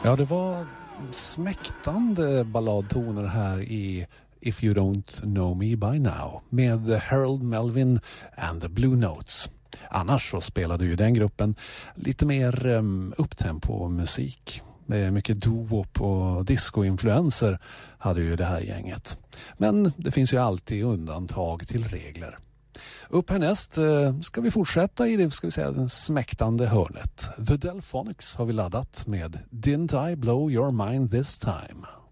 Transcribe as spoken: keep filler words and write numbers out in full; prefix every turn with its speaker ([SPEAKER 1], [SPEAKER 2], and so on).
[SPEAKER 1] Ja, det var smäktande balladtoner här i If You Don't Know Me By Now med Harold Melvin and the Blue Notes. Annars så spelade ju den gruppen lite mer um, upptempo musik. Med mycket doo-wop och disco-influenser hade ju det här gänget. Men det finns ju alltid undantag till regler. Upp härnäst ska vi fortsätta i det, ska vi säga, den smäktande hörnet. The Delphonics har vi laddat med Didn't I Blow Your Mind This Time?